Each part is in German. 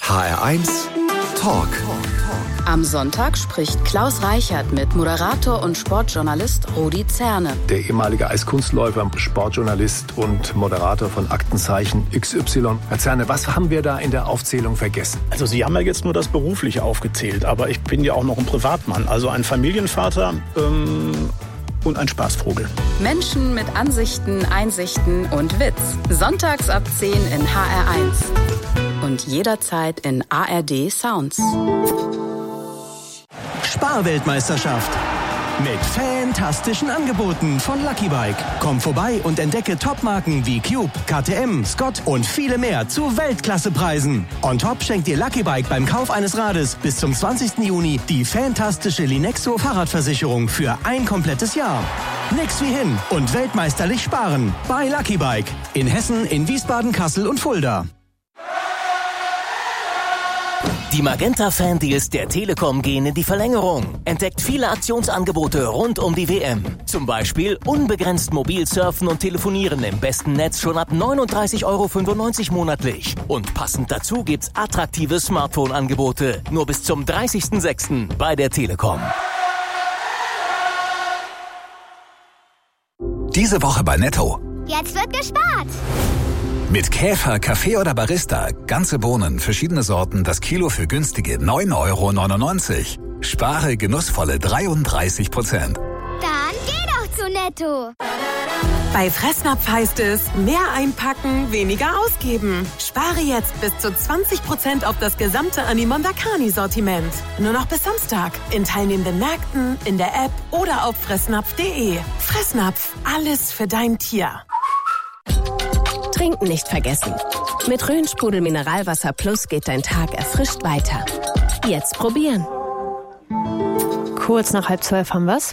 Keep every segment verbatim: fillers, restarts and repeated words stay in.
H R eins Talk. Am Sonntag spricht Klaus Reichert mit Moderator und Sportjournalist Rudi Zerne. Der ehemalige Eiskunstläufer, Sportjournalist und Moderator von Aktenzeichen X Y. Herr Zerne, was haben wir da in der Aufzählung vergessen? Also Sie haben ja jetzt nur das Berufliche aufgezählt, aber ich bin ja auch noch ein Privatmann, also ein Familienvater ähm, und ein Spaßvogel. Menschen mit Ansichten, Einsichten und Witz. Sonntags ab zehn in H R eins. Und jederzeit in A R D Sounds. Sparweltmeisterschaft. Mit fantastischen Angeboten von Lucky Bike. Komm vorbei und entdecke Topmarken wie Cube, K T M, Scott und viele mehr zu Weltklassepreisen. On top schenkt dir Lucky Bike beim Kauf eines Rades bis zum zwanzigsten Juni die fantastische Linexo Fahrradversicherung für ein komplettes Jahr. Nix wie hin und weltmeisterlich sparen bei Lucky Bike. In Hessen, in Wiesbaden, Kassel und Fulda. Die Magenta-Fan-Deals der Telekom gehen in die Verlängerung. Entdeckt viele Aktionsangebote rund um die W M. Zum Beispiel unbegrenzt mobil surfen und telefonieren im besten Netz schon ab neununddreißig Euro fünfundneunzig monatlich. Und passend dazu gibt's attraktive Smartphone-Angebote. Nur bis zum dreißigsten sechsten bei der Telekom. Diese Woche bei Netto. Jetzt wird gespart! Mit Käfer, Kaffee oder Barista. Ganze Bohnen, verschiedene Sorten, das Kilo für günstige neun Euro neunundneunzig. Spare genussvolle dreiunddreißig Prozent. Dann geh doch zu Netto! Bei Fressnapf heißt es, mehr einpacken, weniger ausgeben. Spare jetzt bis zu zwanzig Prozent auf das gesamte Animonda Carni-Sortiment. Nur noch bis Samstag. In teilnehmenden Märkten, in der App oder auf fressnapf punkt de. Fressnapf, alles für dein Tier. Trinken nicht vergessen. Mit Rhön-Sprudel Mineralwasser Plus geht dein Tag erfrischt weiter. Jetzt probieren. Kurz nach halb zwölf haben wir's.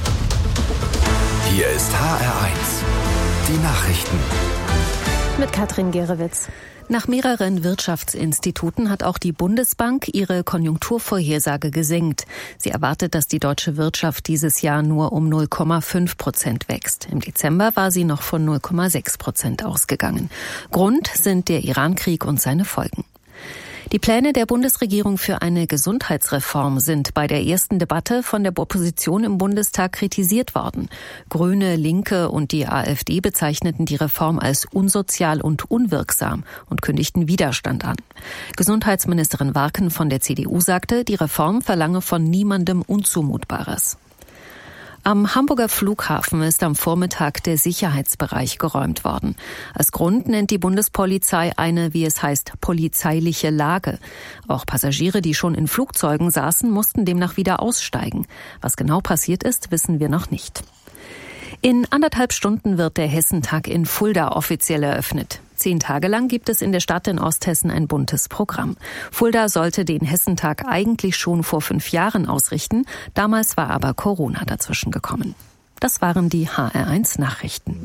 Hier ist H R eins. Die Nachrichten. Mit Katrin Gerewitz. Nach mehreren Wirtschaftsinstituten hat auch die Bundesbank ihre Konjunkturvorhersage gesenkt. Sie erwartet, dass die deutsche Wirtschaft dieses Jahr nur um null Komma fünf Prozent wächst. Im Dezember war sie noch von null Komma sechs Prozent ausgegangen. Grund sind der Irankrieg und seine Folgen. Die Pläne der Bundesregierung für eine Gesundheitsreform sind bei der ersten Debatte von der Opposition im Bundestag kritisiert worden. Grüne, Linke und die AfD bezeichneten die Reform als unsozial und unwirksam und kündigten Widerstand an. Gesundheitsministerin Warken von der C D U sagte, die Reform verlange von niemandem Unzumutbares. Am Hamburger Flughafen ist am Vormittag der Sicherheitsbereich geräumt worden. Als Grund nennt die Bundespolizei eine, wie es heißt, polizeiliche Lage. Auch Passagiere, die schon in Flugzeugen saßen, mussten demnach wieder aussteigen. Was genau passiert ist, wissen wir noch nicht. In anderthalb Stunden wird der Hessentag in Fulda offiziell eröffnet. Zehn Tage lang gibt es in der Stadt in Osthessen ein buntes Programm. Fulda sollte den Hessentag eigentlich schon vor fünf Jahren ausrichten. Damals war aber Corona dazwischen gekommen. Das waren die H R eins Nachrichten.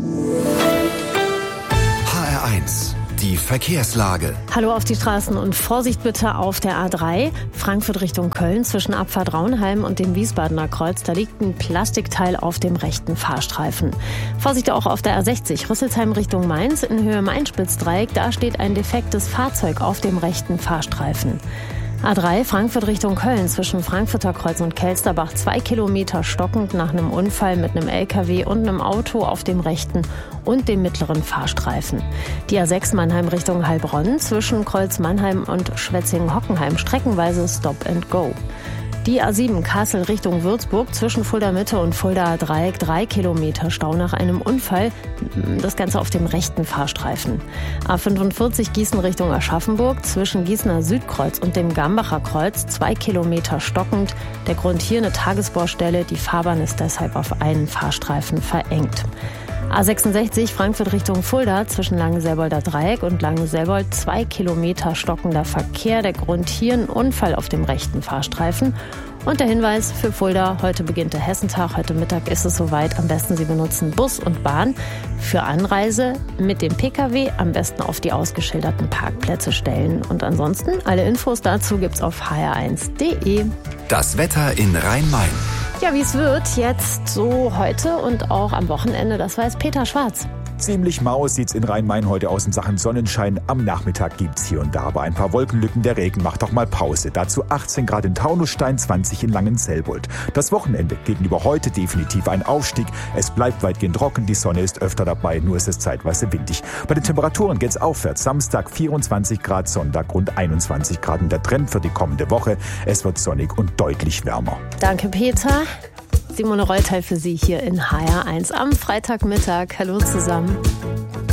H R eins. Die Verkehrslage. Hallo auf die Straßen und Vorsicht bitte auf der A drei, Frankfurt Richtung Köln, zwischen Abfahrt Raunheim und dem Wiesbadener Kreuz. Da liegt ein Plastikteil auf dem rechten Fahrstreifen. Vorsicht auch auf der A sechzig, Rüsselsheim Richtung Mainz, in Höhe Main-Spitzdreieck. Da steht ein defektes Fahrzeug auf dem rechten Fahrstreifen. A drei, Frankfurt Richtung Köln, zwischen Frankfurter Kreuz und Kelsterbach, zwei Kilometer stockend nach einem Unfall mit einem L K W und einem Auto auf dem rechten und dem mittleren Fahrstreifen. Die A sechs Mannheim Richtung Heilbronn, zwischen Kreuz Mannheim und Schwetzingen-Hockenheim, streckenweise Stop and Go. Die A sieben Kassel Richtung Würzburg, zwischen Fulda Mitte und Fulda Dreieck, drei Kilometer Stau nach einem Unfall. Das Ganze auf dem rechten Fahrstreifen. A fünfundvierzig Gießen Richtung Aschaffenburg, zwischen Gießener Südkreuz und dem Gambacher Kreuz, zwei Kilometer stockend. Der Grund hier eine Tagesbaustelle. Die Fahrbahn ist deshalb auf einen Fahrstreifen verengt. A sechsundsechzig Frankfurt Richtung Fulda, zwischen Langenselbolder Dreieck und Langenselbold, zwei Kilometer stockender Verkehr. Der Grund hier ein Unfall auf dem rechten Fahrstreifen. Und der Hinweis für Fulda, heute beginnt der Hessentag, heute Mittag ist es soweit. Am besten Sie benutzen Bus und Bahn. Für Anreise mit dem P K W am besten auf die ausgeschilderten Parkplätze stellen. Und ansonsten, alle Infos dazu gibt's auf h r eins punkt de. Das Wetter in Rhein-Main. Ja, wie es wird jetzt so heute und auch am Wochenende, das weiß Peter Schwarz. Ziemlich mau sieht's in Rhein-Main heute aus in Sachen Sonnenschein. Am Nachmittag gibt's hier und da aber ein paar Wolkenlücken. Der Regen macht doch mal Pause. Dazu achtzehn Grad in Taunusstein, zwanzig in Langenselbold. Das Wochenende gegenüber heute definitiv ein Aufstieg. Es bleibt weitgehend trocken, die Sonne ist öfter dabei, nur ist es zeitweise windig. Bei den Temperaturen geht's aufwärts. Samstag vierundzwanzig Grad, Sonntag rund einundzwanzig Grad. Und der Trend für die kommende Woche, es wird sonnig und deutlich wärmer. Danke, Peter. Simone Reuteil für Sie hier in H R eins am Freitagmittag. Hallo zusammen.